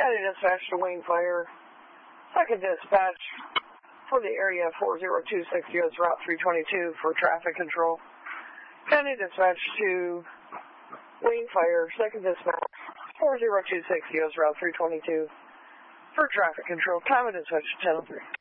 County Dispatch to Wayne Fire. Second Dispatch for the area 4026 US Route 322 for traffic control. County Dispatch to Wayne Fire. Second Dispatch 4026 US Route 322 for traffic control. Time of dispatch 10:03.